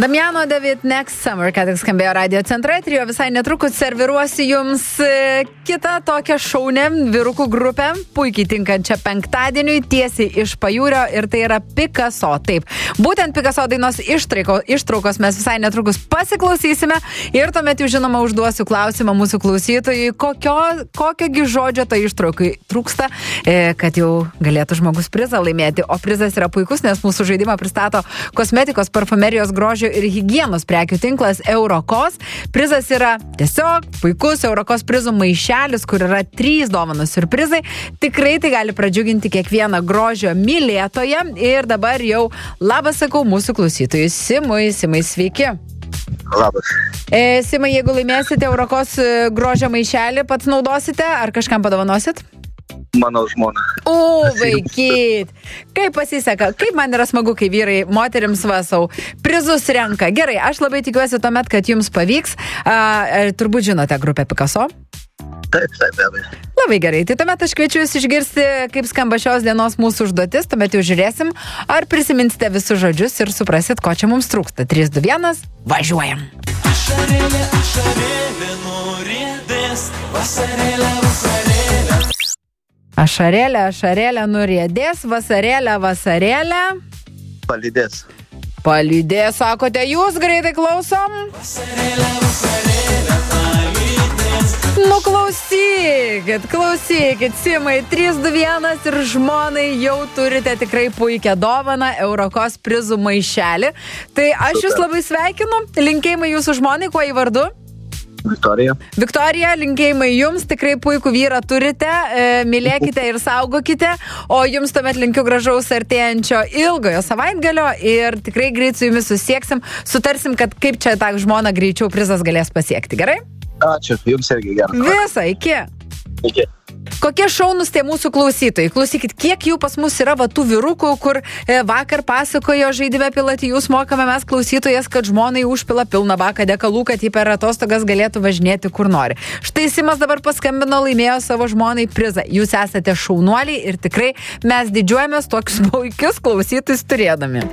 Damiano David Next Summer, ką tik skambėjo Radio Centre, trio visai netrukus serviruosiu jums kitą tokią šaunę vyrukų grupę, puikiai tinkančią penktadieniui, tiesiai iš pajūrio, ir tai yra Picasso. Taip, būtent Picasso dainos ištraukos mes visai netrukus pasiklausysime ir tuomet jau žinoma užduosiu klausimą mūsų klausytojui, kokiogi žodžio tai ištraukai trūksta, kad jau galėtų žmogus prizą laimėti. O prizas yra puikus, nes mūsų žaidimą pristato kosmetikos, parfumerijos, grožio ir higienos prekių tinklas Eurokos. Prizas yra tiesiog puikus Eurokos prizų maišelis, kur yra 3 dovanos siurprizai. Tikrai tai gali pradžiuginti kiekvieną grožio mylėtoją. Ir dabar jau labas sakau mūsų klausytojui Simui. Simai, sveiki. Labas. Simai, jeigu laimėsite Eurokos grožio maišelį, pats naudosite ar kažkam padovanosit? Mano žmona. Vaikyt. Kaip pasiseka? Kaip man yra smagu, kai vyrai moterims vasau prizus renka. Gerai, aš labai tikiuosi tuomet, kad jums pavyks. Turbūt žinote grupę Picasso? Taip, be abejo. Labai gerai. Tai tuomet aš kviečiu jūs išgirsti, kaip skamba šios dienos mūsų užduotis. Tuomet jau žiūrėsim, ar prisiminsite visus žodžius ir suprasit, ko čia mums trūksta. 3, 2, 1, važiuojam. Ašarėlė, ašarėlė, nuriedės, vasarėlė, vasarėlė. Ašarėlė, ašarėlė, nuriedės, vasarėlė, vasarėlė. Palydės. Palydės, sakote jūs, greitai klausom. Vasarėlė, vasarėlė, palydės. Nu, klausykit, Simai, 3, 2, 1 ir žmonai jau turite tikrai puikią dovaną, Eurokos prizų maišelį. Tai aš jūs labai sveikinu, linkėjimai jūsų žmonai, kuo į vardu? Viktorija. Viktorija, linkėjimai jums, tikrai puikų vyrą turite, mylėkite ir saugokite, o jums tuomet linkiu gražaus artėjančio ilgojo savaitgalio ir tikrai greit su jumis susieksim, sutarsim, kad kaip čia tą žmoną greičiau prizas galės pasiekti, gerai? Ačiū, jums irgi gerai. Visą, iki. Iki. Kokie šaunus tie mūsų klausytojai? Klausykit, kiek jų pas mus yra va tų vyrukų, kur vakar pasakojo žaidime Pilati, jūs mokame mes klausytojas, kad žmonai užpila pilną baką dekalų, kad jį per atostogas galėtų važinėti kur nori. Štai Simas dabar paskambino, laimėjo savo žmonai prizą. Jūs esate šaunuoliai ir tikrai mes didžiuojamės tokius puikius klausytojus turėdami.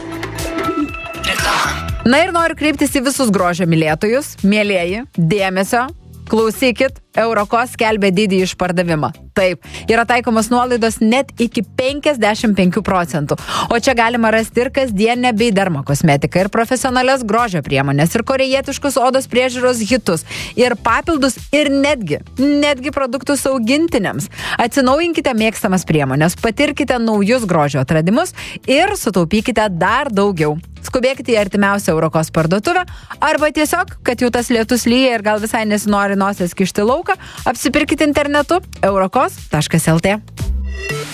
Na ir noriu kreiptis į visus grožio mylėtojus, mielieji, dėmesio. Klausykit, Eurokos skelbia didį išpardavimą. Taip, yra taikomos nuolaidos net iki 55%. O čia galima rasti ir kasdienę bei dermokosmetiką, ir profesionalias grožio priemonės, ir korejietiškus odos priežiūros hitus, ir papildus, ir netgi produktus augintiniams. Atsinaujinkite mėgstamas priemonės, patirkite naujus grožio atradimus ir sutaupykite dar daugiau. Skubėkite į artimiausią Eurokos parduotuvę, arba tiesiog, kad jau tas lietus lyja ir gal visai nesinori nosies kišti lauką, apsipirkite internetu eurokos.lt.